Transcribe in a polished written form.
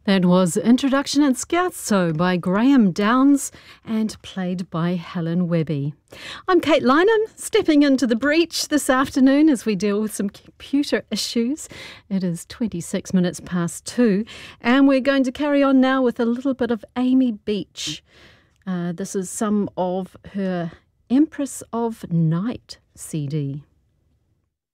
That was Introduction and Scherzo by Graham Downs and played by Helen Webby. I'm Kate Lynham, stepping into the breach this afternoon as we deal with some computer issues. It is 26 minutes past 2 and we're going to carry on now with a little bit of Amy Beach. This is some of her Empress of Night CD.